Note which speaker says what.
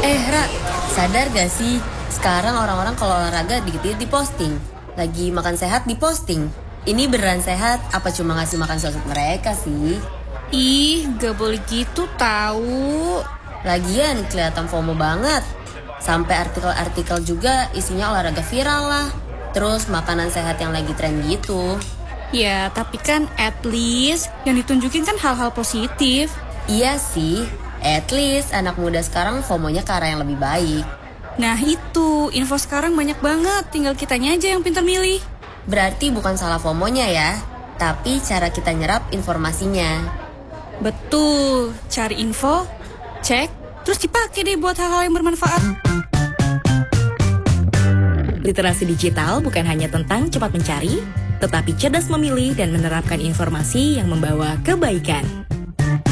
Speaker 1: Ra, sadar gak sih? Sekarang orang-orang kalau olahraga dikit-dikit diposting. Lagi makan sehat diposting. Ini beneran sehat, apa cuma ngasih makan sosok mereka sih?
Speaker 2: Ih, gak boleh gitu tahu.
Speaker 1: Lagian kelihatan FOMO banget. Sampai artikel-artikel juga isinya olahraga viral lah. Terus makanan sehat yang lagi tren gitu.
Speaker 2: Ya, tapi kan at least yang ditunjukin kan hal-hal positif.
Speaker 1: Iya sih, at least anak muda sekarang FOMO-nya ke arah yang lebih baik.
Speaker 2: Nah itu, info sekarang banyak banget, tinggal kitanya aja yang pintar milih.
Speaker 1: Berarti bukan salah FOMO-nya ya, tapi cara kita nyerap informasinya.
Speaker 2: Betul, cari info, cek, terus dipakai deh buat hal-hal yang bermanfaat.
Speaker 3: Literasi digital bukan hanya tentang cepat mencari, tetapi cerdas memilih dan menerapkan informasi yang membawa kebaikan.